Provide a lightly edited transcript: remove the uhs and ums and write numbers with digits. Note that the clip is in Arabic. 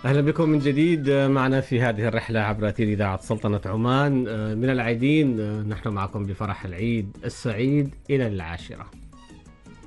أهلا بكم من جديد معنا في هذه الرحلة عبر أثير إذاعة سلطنة عمان. من العيدين نحن معكم بفرح العيد السعيد إلى العاشرة.